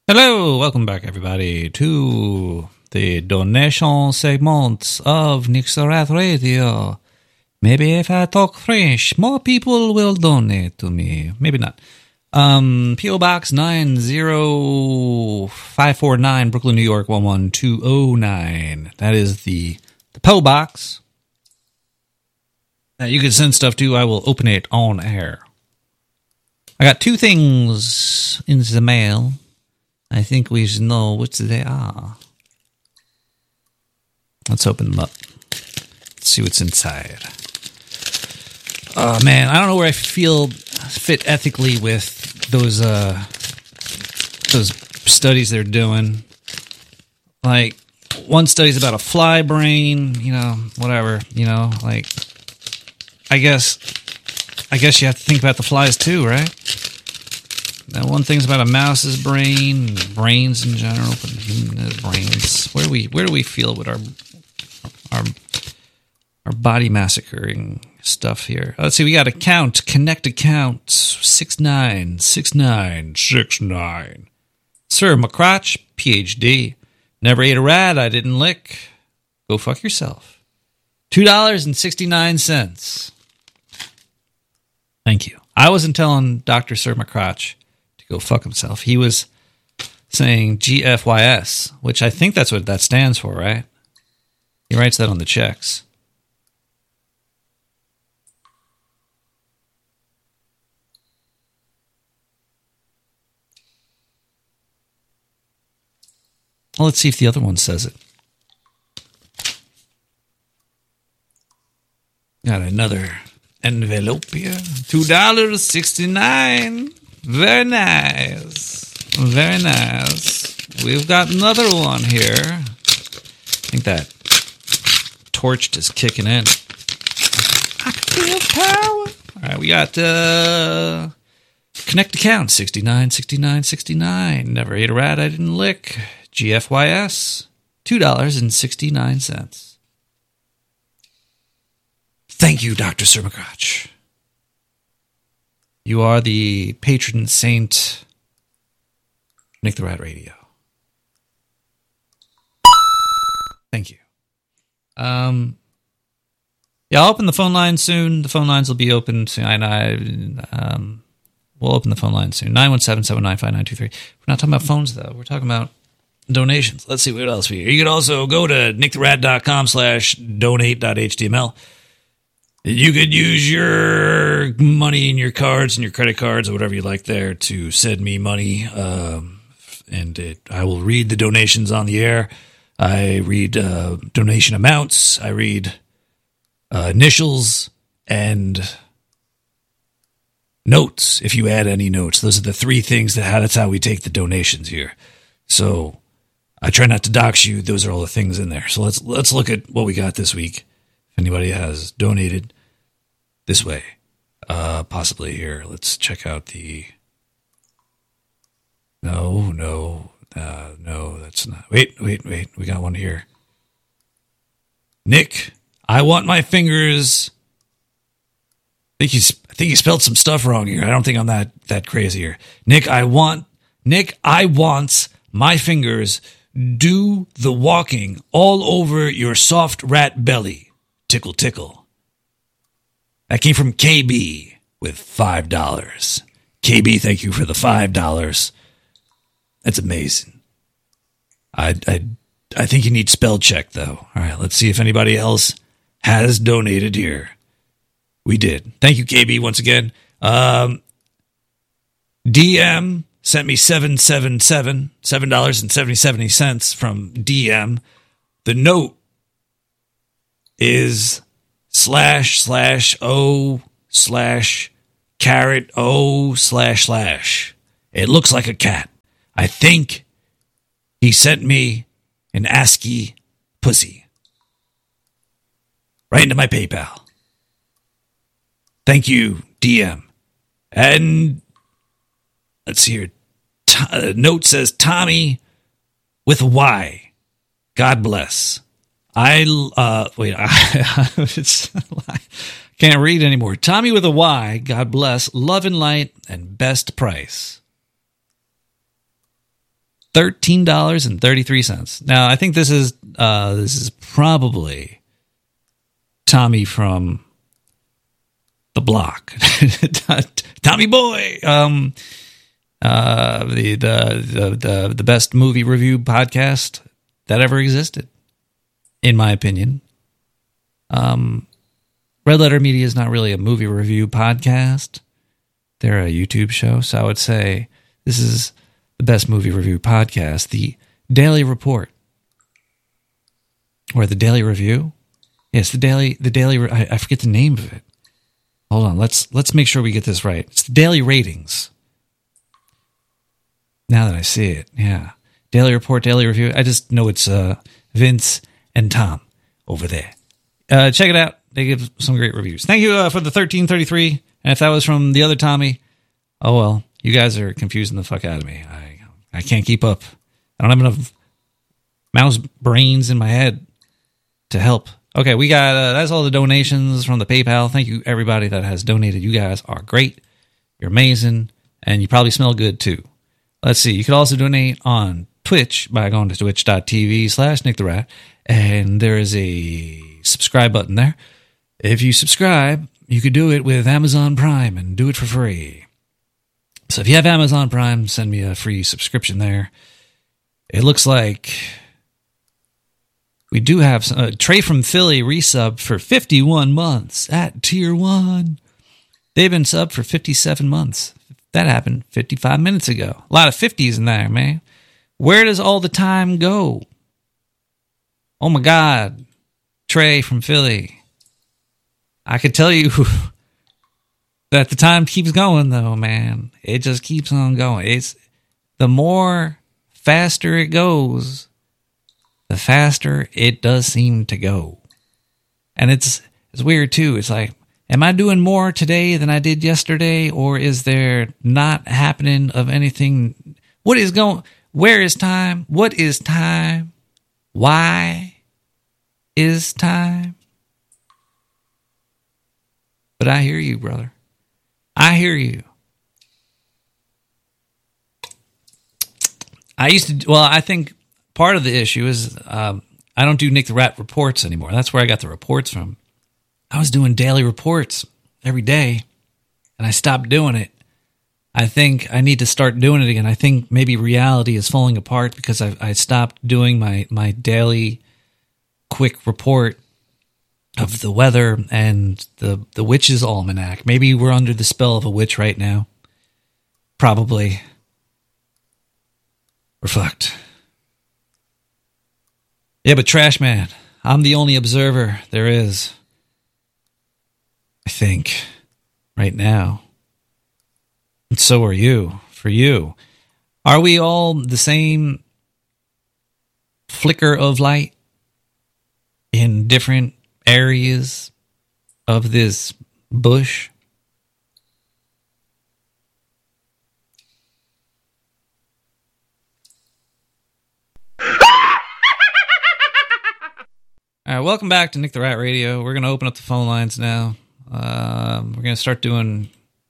Hello, welcome back, everybody, to the donation segments of Nick the Rat Radio. Maybe if I talk French, more people will donate to me. Maybe not. P.O. Box 90549, Brooklyn, New York, 11209. That is the P.O. Box that you can send stuff to. I will open it on air. I got two things in the mail. I think we should know which they are. Let's open them up. Let's see what's inside. Oh, man, I don't know where I fit ethically with those studies they're doing. Like, one study's about a fly brain, whatever, like, I guess you have to think about the flies too, right? Now, one thing's about a mouse's brain, brains in general, but human brains. Where do we feel with our body massacring stuff here? Let's see. We got connect account 696969. Sir McCrotch, PhD. Never ate a rat I didn't lick. Go fuck yourself. $2.69. Thank you. I wasn't telling Dr. Sir McCrotch go fuck himself. He was saying GFYS, which I think that's what that stands for, right? He writes that on the checks. Well, let's see if the other one says it. Got another envelope here. $2.69. Very nice. Very nice. We've got another one here. I think that torch just kicking in. I can feel power. All right, we got connect account 696969. Never ate a rat I didn't lick. GFYS $2.69. Thank you, Dr. Sir McCrotch. You are the patron saint, Nick the Rat Radio. Thank you. Yeah, I'll open the phone line soon. The phone lines will be open soon. We'll open the phone line soon. 917-795-923. We're not talking about phones, though. We're talking about donations. Let's see what else we hear. You can also go to nicktherat.com/donate.html. You could use your money and your cards and your credit cards or whatever you like there to send me money. I will read the donations on the air. I read donation amounts. I read initials and notes, if you add any notes. Those are the three things that's how we take the donations here. So I try not to dox you. Those are all the things in there. So let's look at what we got this week. If anybody has donated this way, possibly here. Let's check out the. No, that's not. Wait. We got one here. Nick, I want my fingers. I think he spelled some stuff wrong here. I don't think I'm that crazy here. Nick, I want my fingers do the walking all over your soft rat belly. Tickle, tickle. That came from KB with $5. KB, thank you for the $5. That's amazing. I think you need spell check, though. All right, let's see if anybody else has donated here. We did. Thank you, KB, once again. DM sent me $7.77 from DM. The note is //o/*o// It looks like a cat. I think he sent me an ASCII pussy. Right into my PayPal. Thank you, DM. And let's see here. Note says Tommy with a Y. God bless. It's can't read anymore. Tommy with a Y. God bless. Love and light and best price. $13.33. Now, I think this is probably Tommy from the block. Tommy Boy. The best movie review podcast that ever existed, in my opinion. Red Letter Media is not really a movie review podcast. They're a YouTube show, so I would say this is the best movie review podcast, the Daily Report. Or the Daily Review? Yes, the Daily I forget the name of it. Hold on, let's make sure we get this right. It's the Daily Ratings. Now that I see it, yeah. Daily Report, Daily Review. I just know it's Vince and Tom over there. Check it out. They give some great reviews. Thank you for the 1333. And if that was from the other Tommy, oh well, you guys are confusing the fuck out of me. I can't keep up. I don't have enough mouse brains in my head to help. Okay, we got, that's all the donations from the PayPal. Thank you, everybody that has donated. You guys are great. You're amazing. And you probably smell good, too. Let's see. You could also donate on Twitch by going to twitch.tv/NickTheRat. And there is a subscribe button there. If you subscribe, you could do it with Amazon Prime and do it for free. So if you have Amazon Prime, send me a free subscription there. It looks like we do have Trey from Philly resub for 51 months at Tier 1. They've been subbed for 57 months. That happened 55 minutes ago. A lot of 50s in there, man. Where does all the time go? Oh my God. Trey from Philly. I could tell you that the time keeps going, though, man. It just keeps on going. It's the more faster it goes, the faster it does seem to go. And it's weird, too. It's like, am I doing more today than I did yesterday, or is there not happening of anything? What is going? Where is time? What is time? Why is time? But I hear you, brother. I hear you. I think part of the issue is I don't do Nick the Rat reports anymore. That's where I got the reports from. I was doing daily reports every day, and I stopped doing it. I think I need to start doing it again. I think maybe reality is falling apart because I stopped doing my daily quick report of the weather and the witch's almanac. Maybe we're under the spell of a witch right now. Probably. We're fucked. Yeah, but Trash Man, I'm the only observer there is. I think. Right now. And so are you. For you. Are we all the same flicker of light in different areas of this bush? All right, welcome back to Nick the Rat Radio. We're going to open up the phone lines now. We're going to start doing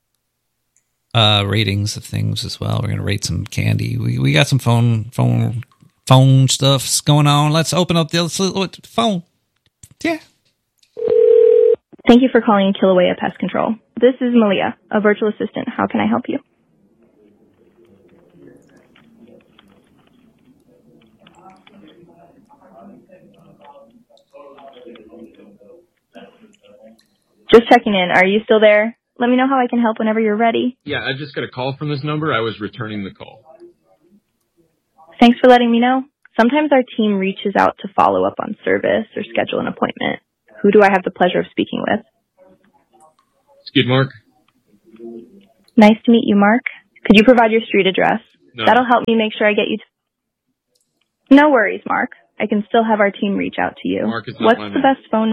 ratings of things as well. We're going to rate some candy. We got some phone stuff going on. Let's open up the phone. Yeah. Thank you for calling Kilauea Pest Control. This is Malia, a virtual assistant. How can I help you? Just checking in. Are you still there? Let me know how I can help whenever you're ready. Yeah, I just got a call from this number. I was returning the call. Thanks for letting me know. Sometimes our team reaches out to follow up on service or schedule an appointment. Who do I have the pleasure of speaking with? Skid Mark. Nice to meet you, Mark. Could you provide your street address? No. That'll help me make sure I get you to... No worries, Mark. I can still have our team reach out to you. Mark is not What's my the name. best phone?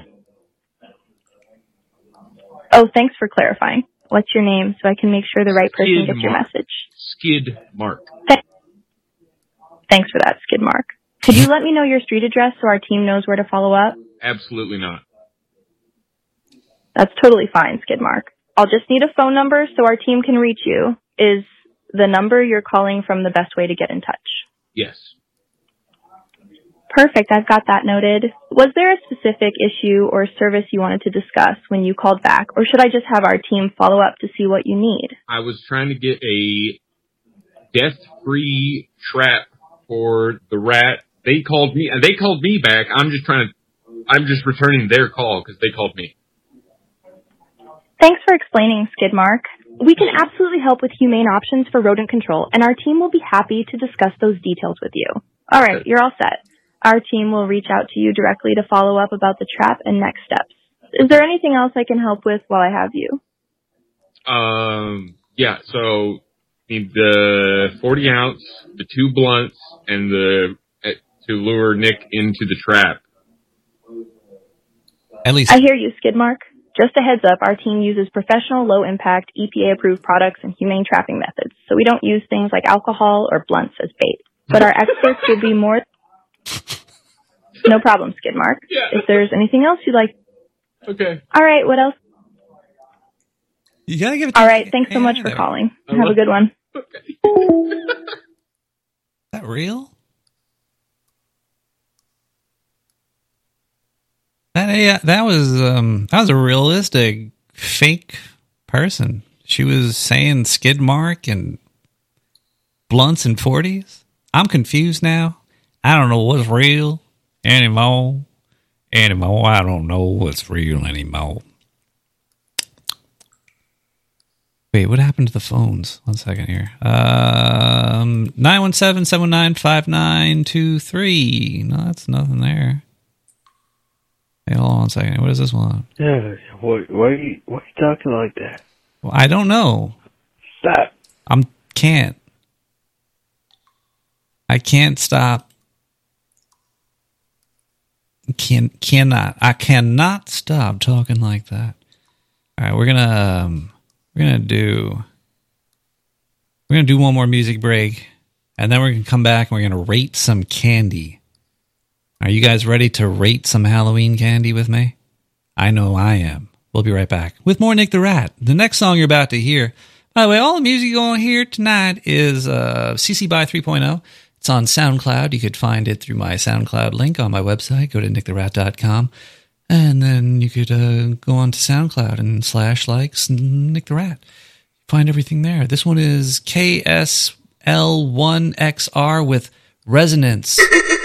Oh, thanks for clarifying. What's your name so I can make sure the right person Skid gets your Mark. message? Skid Mark. Thanks for that, Skid Mark. Could you let me know your street address so our team knows where to follow up? Absolutely not. That's totally fine, Skid Mark. I'll just need a phone number so our team can reach you. Is the number you're calling from the best way to get in touch? Yes. Perfect. I've got that noted. Was there a specific issue or service you wanted to discuss when you called back, or should I just have our team follow up to see what you need? I was trying to get a death-free trap for the rat. They called me back. I'm just returning their call because they called me. Thanks for explaining, Skidmark. We can absolutely help with humane options for rodent control, and our team will be happy to discuss those details with you. All right, you're all set. Our team will reach out to you directly to follow up about the trap and next steps. Is there anything else I can help with while I have you? Yeah, so need the 40 ounce, the 2 blunts, and to lure Nick into the trap. At least I hear you, Skidmark. Just a heads up, our team uses professional, low-impact, EPA-approved products and humane trapping methods, so we don't use things like alcohol or blunts as bait. But our experts will be more... No problem, Skidmark. Yeah. If there's anything else you'd like... Okay. All right, what else? you gotta give it. All right, thanks so much for calling. Have a good one. Okay. Is that real? That was a realistic fake person. She was saying Skidmark and blunts and 40s. I'm confused now. I don't know what's real anymore. I don't know what's real anymore. Wait, what happened to the phones? 1 second here. 917-795-5923. No, that's nothing there. Hey, hold on 1 second. What is this one? Yeah, why are you talking like that? Well, I don't know. Stop. I can't stop. I cannot stop talking like that. All right, we're gonna do one more music break, and then we're gonna come back and we're gonna rate some candy. Are you guys ready to rate some Halloween candy with me? I know I am. We'll be right back with more Nick the Rat. The next song you're about to hear, by the way, all the music you're going to hear tonight is CC BY 3.0. It's on SoundCloud. You could find it through my SoundCloud link on my website. Go to nicktherat.com. And then you could go on to SoundCloud and /likes Nick the Rat. Find everything there. This one is KSL1XR with Resonance.